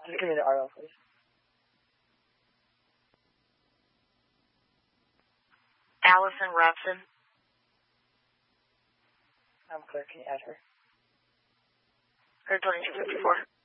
Just give me the RL, please. Allison Robson. I'm clear. Can you add her? Her 2254.